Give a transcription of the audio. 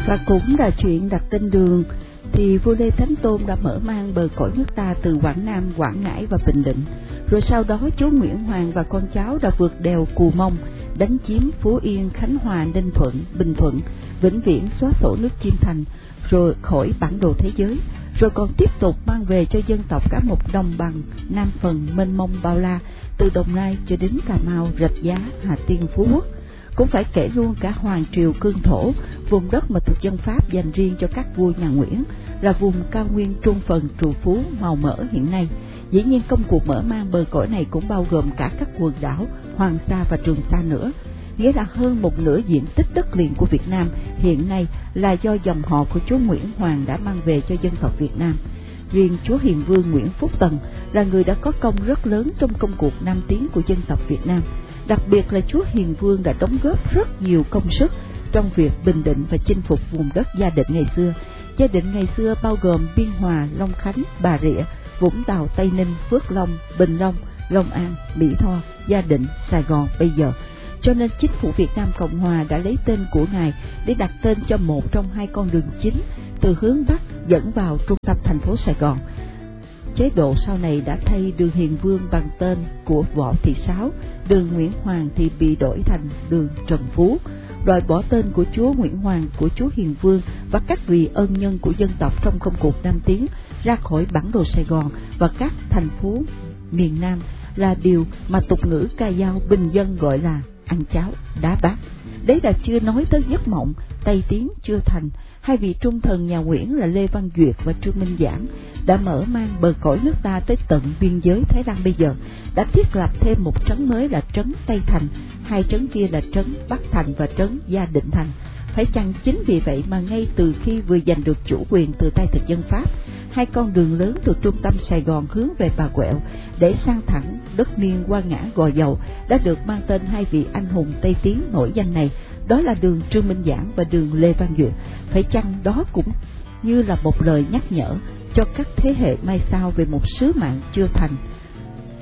Và cũng là chuyện đặt tên đường thì vua Lê Thánh Tôn đã mở mang bờ cõi nước ta từ Quảng Nam, Quảng Ngãi và Bình Định. Rồi sau đó chúa Nguyễn Hoàng và con cháu đã vượt đèo Cù Mông, đánh chiếm Phú Yên, Khánh Hòa, Ninh Thuận, Bình Thuận, vĩnh viễn xóa sổ nước Chiêm Thành rồi khỏi bản đồ thế giới. Rồi còn tiếp tục mang về cho dân tộc cả một đồng bằng Nam phần mênh mông bao la, từ Đồng Nai cho đến Cà Mau, Rạch Giá, Hà Tiên, Phú Quốc. Cũng phải kể luôn cả Hoàng Triều Cương Thổ, vùng đất mà thực dân Pháp dành riêng cho các vua nhà Nguyễn, là vùng cao nguyên trung phần trù phú màu mỡ hiện nay. Dĩ nhiên công cuộc mở mang bờ cõi này cũng bao gồm cả các quần đảo Hoàng Sa và Trường Sa nữa, nghĩa là hơn một nửa diện tích đất liền của Việt Nam hiện nay là do dòng họ của chúa Nguyễn Hoàng đã mang về cho dân tộc Việt Nam. Riêng chúa Hiền Vương Nguyễn Phúc Tần là người đã có công rất lớn trong công cuộc nam tiến của dân tộc Việt Nam. Đặc biệt là chúa Hiền Vương đã đóng góp rất nhiều công sức trong việc bình định và chinh phục vùng đất Gia Định ngày xưa. Gia Định ngày xưa bao gồm Biên Hòa, Long Khánh, Bà Rịa, Vũng Tàu, Tây Ninh, Phước Long, Bình Long, Long An, Mỹ Tho, Gia Định, Sài Gòn bây giờ. Cho nên chính phủ Việt Nam Cộng Hòa đã lấy tên của ngài để đặt tên cho một trong hai con đường chính từ hướng Bắc dẫn vào trung tâm thành phố Sài Gòn. Chế độ sau này đã thay đường Hiền Vương bằng tên của Võ Thị Sáu, đường Nguyễn Hoàng thì bị đổi thành đường Trần Phú, loại bỏ tên của chúa Nguyễn Hoàng, của chúa Hiền Vương và các vị ân nhân của dân tộc trong công cuộc nam tiến ra khỏi bản đồ Sài Gòn và các thành phố miền Nam, là điều mà tục ngữ ca dao bình dân gọi là ăn cháo đá bát. Đấy là chưa nói tới giấc mộng Tây Tiến chưa thành. Hai vị trung thần nhà Nguyễn là Lê Văn Duyệt và Trương Minh Giảng đã mở mang bờ cõi nước ta tới tận biên giới Thái Lan bây giờ, đã thiết lập thêm một trấn mới là trấn Tây Thành, hai trấn kia là trấn Bắc Thành và trấn Gia Định Thành. Phải chăng chính vì vậy mà ngay từ khi vừa giành được chủ quyền từ tay thực dân Pháp, hai con đường lớn từ trung tâm Sài Gòn hướng về Bà Quẹo để sang thẳng đất Niên qua ngã Gò Dầu đã được mang tên hai vị anh hùng Tây Tiến nổi danh này, đó là đường Trương Minh Giảng và đường Lê Văn Duyệt. Phải chăng đó cũng như là một lời nhắc nhở cho các thế hệ mai sau về một sứ mạng chưa thành,